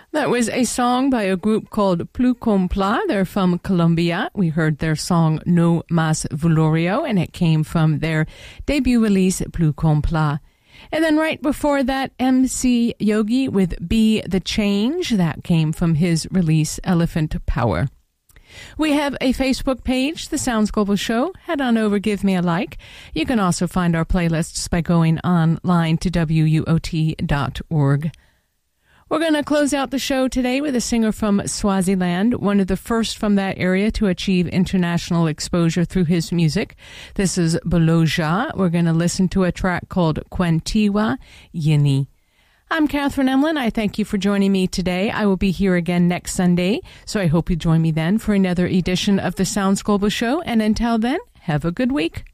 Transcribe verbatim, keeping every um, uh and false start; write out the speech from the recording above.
That was a song by a group called Plus Compla. They're from Colombia. We heard their song No Mas Velorio, and it came from their debut release, Plus Compla. And then right before that, M C Yogi with Be the Change. That came from his release, Elephant Power. We have a Facebook page, The Sounds Global Show. Head on over, give me a like. You can also find our playlists by going online to W U O T dot org. We're going to close out the show today with a singer from Swaziland, one of the first from that area to achieve international exposure through his music. This is Boloja. We're going to listen to a track called Quantiwa Yini. I'm Catherine Emlin. I thank you for joining me today. I will be here again next Sunday, so I hope you join me then for another edition of the Sounds Global Show. And until then, have a good week.